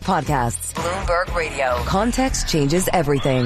podcasts. Bloomberg Radio. Context changes everything.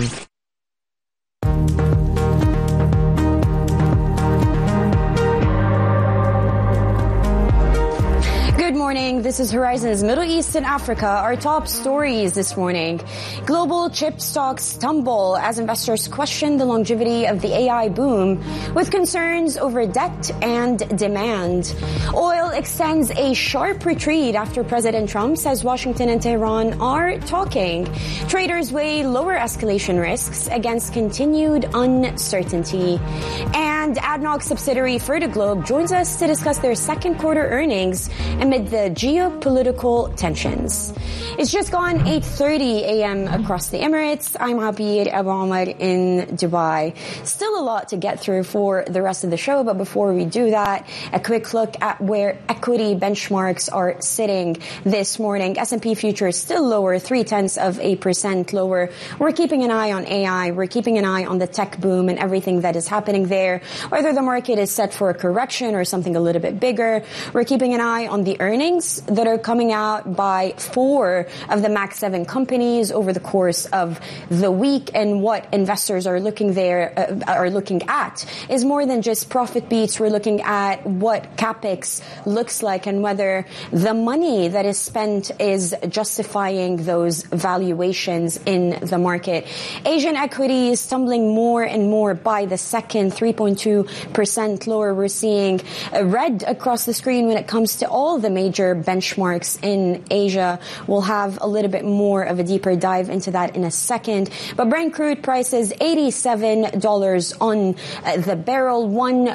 Good morning. This is Horizon's Middle East and Africa. Our top stories this morning. Global chip stocks tumble as investors question the longevity of the AI boom with concerns over debt and demand. Oil extends a sharp retreat after President Trump says Washington and Tehran are talking. Traders weigh lower escalation risks against continued uncertainty. And ADNOC subsidiary Fertiglobe joins us to discuss their second quarter earnings amid the geopolitical tensions. It's just gone 8:30 a.m. across the Emirates. I'm Abir Abu Omar in Dubai. Still a lot to get through for the rest of the show, but before we do that, a quick look at where equity benchmarks are sitting this morning. S&P futures still lower, 0.3% lower. We're keeping an eye on AI. We're keeping an eye on the tech boom and everything that is happening there. Whether the market is set for a correction or something a little bit bigger, we're keeping an eye on the earnings that are coming out by 4 of the Max 7 companies over the course of the week, and what investors are looking at is more than just profit beats. We're looking at what capex looks like and whether the money that is spent is justifying those valuations in the market. Asian equities stumbling more and more by the second, 3.2% lower. We're seeing red across the screen when it comes to all the major benchmarks in Asia. We'll have a little bit more of a deeper dive into that in a second. But Brent crude prices $87 on the barrel,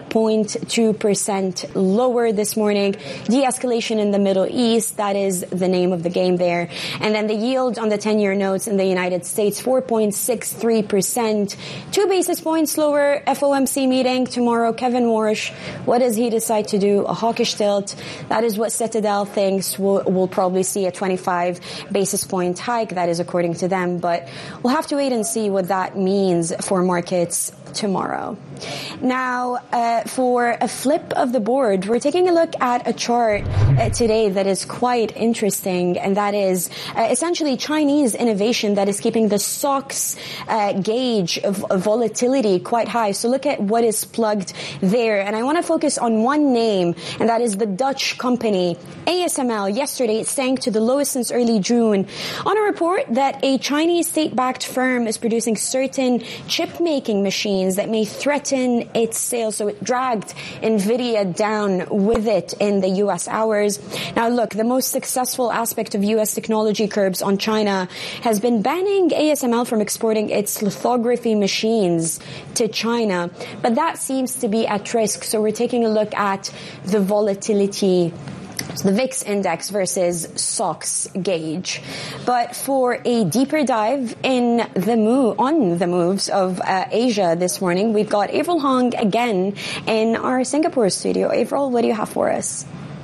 1.2% lower this morning. De-escalation in the Middle East, that is the name of the game there. And then the yield on the 10-year notes in the United States, 4.63%, 2 basis points lower. FOMC meeting tomorrow. Kevin Warsh, what does he decide to do? A hawkish tilt. That is what Citadel thinks. We'll probably see a 25 basis point hike. That is according to them. But we'll have to wait and see what that means for markets tomorrow. Now, for a flip of the board, we're taking a look at a chart today that is quite interesting, and that is essentially Chinese innovation that is keeping the stocks gauge of volatility quite high. So look at what is plugged there, and I want to focus on one name, and that is the Dutch company ASML. Yesterday, it sank to the lowest since early June on a report that a Chinese state-backed firm is producing certain chip-making machines that may threaten its sales. So it dragged NVIDIA down with it in the U.S. hours. Now, look, the most successful aspect of U.S. technology curbs on China has been banning ASML from exporting its lithography machines to China. But that seems to be at risk. So we're taking a look at the volatility, the VIX index versus SOX gauge. But for a deeper dive in the moves of Asia this morning, we've got Avril Hong again in our Singapore studio. Avril, what do you have for us?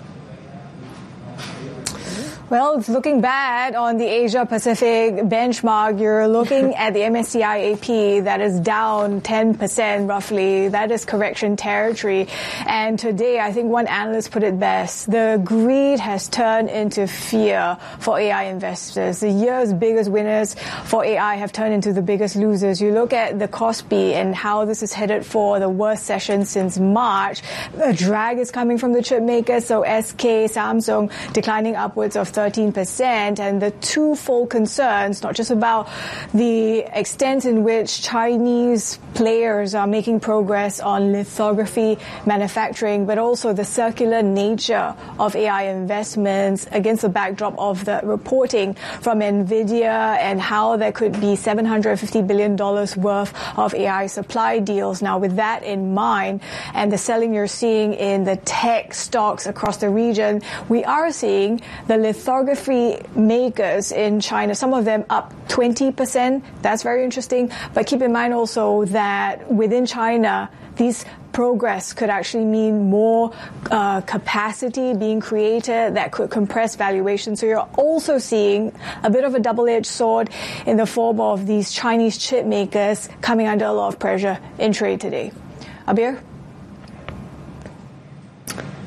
Well, it's looking bad on the Asia-Pacific benchmark. You're looking at the MSCI AP that is down 10% roughly. That is correction territory. And today, I think one analyst put it best. The greed has turned into fear for AI investors. The year's biggest winners for AI have turned into the biggest losers. You look at the Kospi and how this is headed for the worst session since March. The drag is coming from the chip makers. So SK, Samsung declining upwards of 13%, and the twofold concerns, not just about the extent in which Chinese players are making progress on lithography manufacturing, but also the circular nature of AI investments against the backdrop of the reporting from NVIDIA and how there could be $750 billion worth of AI supply deals. Now, with that in mind, and the selling you're seeing in the tech stocks across the region, we are seeing the lithography makers in China, some of them up 20%. That's very interesting. But keep in mind also that within China, these progress could actually mean more capacity being created that could compress valuation. So you're also seeing a bit of a double-edged sword in the form of these Chinese chip makers coming under a lot of pressure in trade today. Abir?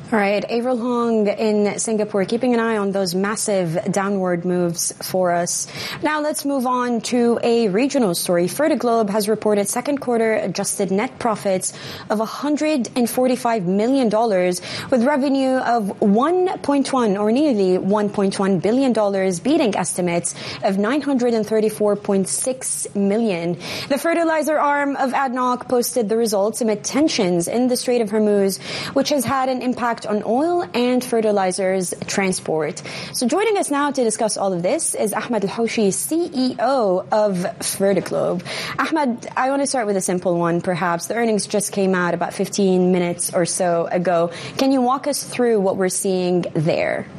All right, Avril Hong in Singapore, keeping an eye on those massive downward moves for us. Now let's move on to a regional story. Fertiglobe has reported second quarter adjusted net profits of $145 million with revenue of 1.1 or nearly $1.1 billion, beating estimates of 934.6 million. The fertilizer arm of ADNOC posted the results amid tensions in the Strait of Hormuz, which has had an impact on oil and fertilizers transport. So joining us now to discuss all of this is Ahmed Al-Houshi, CEO of Fertiglobe. Ahmed, I want to start with a simple one, perhaps. The earnings just came out about 15 minutes or so ago. Can you walk us through what we're seeing there?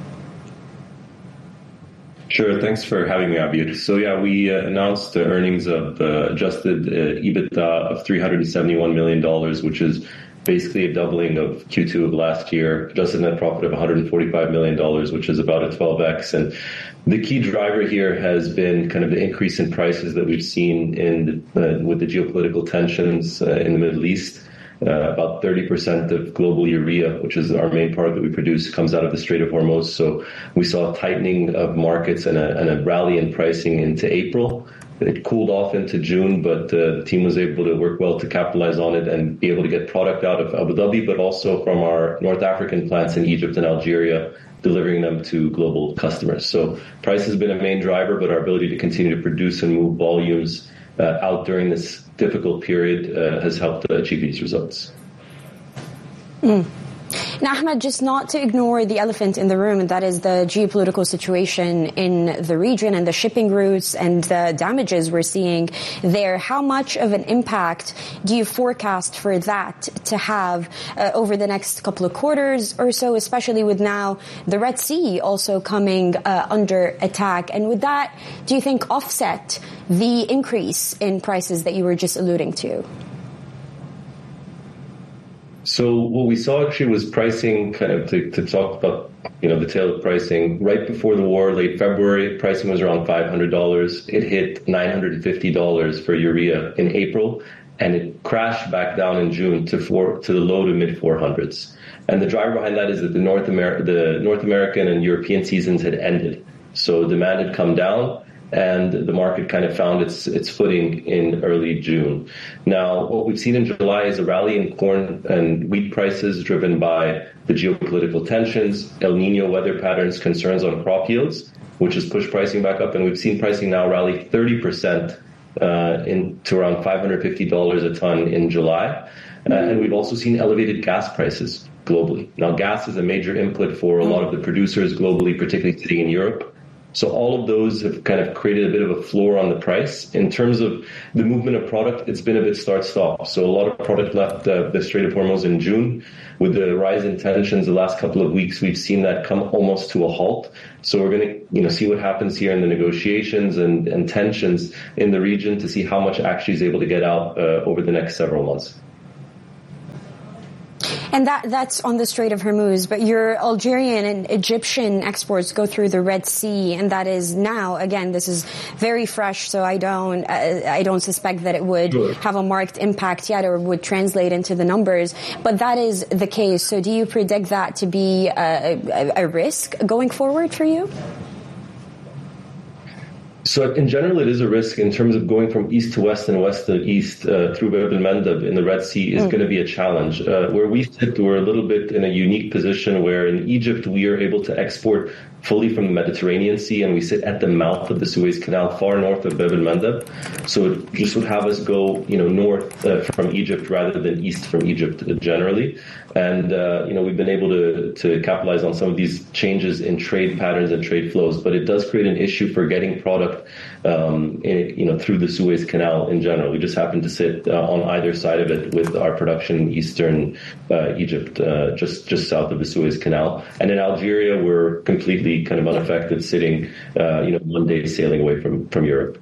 Sure. Thanks for having me, Abir. So yeah, we announced the earnings of adjusted EBITDA of $371 million, which is basically a doubling of Q2 of last year. Adjusted net profit of $145 million, which is about a 12x. And the key driver here has been kind of the increase in prices that we've seen with the geopolitical tensions in the Middle East. About 30% of global urea, which is our main part that we produce, comes out of the Strait of Hormuz. So we saw a tightening of markets and a rally in pricing into April. It cooled off into June, but the team was able to work well to capitalize on it and be able to get product out of Abu Dhabi, but also from our North African plants in Egypt and Algeria, delivering them to global customers. So price has been a main driver, but our ability to continue to produce and move volumes out during this difficult period has helped achieve these results. Now, Ahmed, just not to ignore the elephant in the room, and that is the geopolitical situation in the region and the shipping routes and the damages we're seeing there. How much of an impact do you forecast for that to have over the next couple of quarters or so, especially with now the Red Sea also coming under attack? And with that, do you think offset the increase in prices that you were just alluding to? So what we saw actually was pricing, kind of to talk about, the tail of pricing. Right before the war, late February, pricing was around $500. It hit $950 for urea in April, and it crashed back down in June to the low to mid 400s. And the driver behind that is that the North American and European seasons had ended. So demand had come down, and the market kind of found its footing in early June. Now, what we've seen in July is a rally in corn and wheat prices driven by the geopolitical tensions, El Nino weather patterns, concerns on crop yields, which has pushed pricing back up. And we've seen pricing now rally 30% to around $550 a ton in July. And we've also seen elevated gas prices globally. Now, gas is a major input for a lot of the producers globally, particularly sitting in Europe. So all of those have kind of created a bit of a floor on the price. In terms of the movement of product, it's been a bit start-stop. So a lot of product left the Strait of Hormuz in June. With the rise in tensions the last couple of weeks, we've seen that come almost to a halt. So we're going to see what happens here in the negotiations and tensions in the region to see how much actually is able to get out over the next several months. And that's on the Strait of Hormuz, but your Algerian and Egyptian exports go through the Red Sea, and that is now, again, this is very fresh, so I don't suspect that it would have a marked impact yet or would translate into the numbers, but that is the case. So do you predict that to be a risk going forward for you? So in general, it is a risk in terms of going from east to west and west to east through Bab el-Mandeb in the Red Sea is going to be a challenge. Where we sit, we're a little bit in a unique position where in Egypt, we are able to export fully from the Mediterranean Sea, and we sit at the mouth of the Suez Canal, far north of Bab el-Mandeb. So it just would have us go, north from Egypt rather than east from Egypt generally. And, we've been able to capitalize on some of these changes in trade patterns and trade flows, but it does create an issue for getting product, through the Suez Canal in general. We just happen to sit on either side of it with our production in eastern Egypt, just south of the Suez Canal. And in Algeria, we're completely kind of unaffected, sitting, 1 day sailing away from Europe.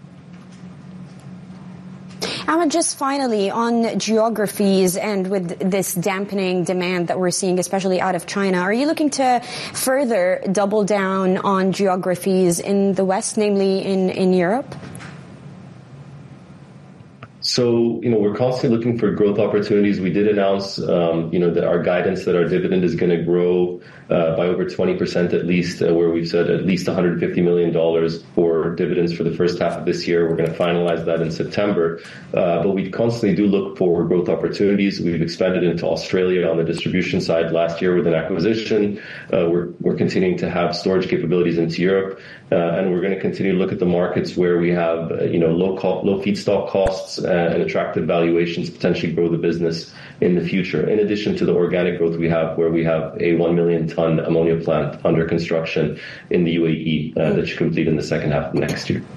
Ahmed, just finally on geographies and with this dampening demand that we're seeing, especially out of China, are you looking to further double down on geographies in the West, namely in Europe? So, we're constantly looking for growth opportunities. We did announce, that our guidance that our dividend is going to grow by over 20% at least, where we've said at least $150 million for dividends for the first half of this year. We're going to finalize that in September. But we constantly do look for growth opportunities. We've expanded into Australia on the distribution side last year with an acquisition. We're continuing to have storage capabilities into Europe. And we're going to continue to look at the markets where we have, low feedstock costs and attractive valuations, potentially grow the business in the future. In addition to the organic growth we have, where we have a 1 million ton ammonia plant under construction in the UAE that should complete in the second half of next year.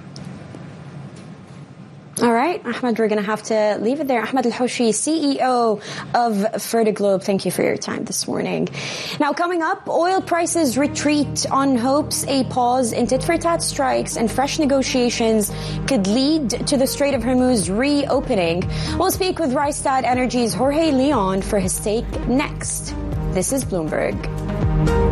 All right, Ahmed, we're going to have to leave it there. Ahmed Al-Houshi, CEO of Fertiglobe, thank you for your time this morning. Now, coming up, oil prices retreat on hopes a pause in tit-for-tat strikes and fresh negotiations could lead to the Strait of Hormuz reopening. We'll speak with Rystad Energy's Jorge Leon for his take next. This is Bloomberg.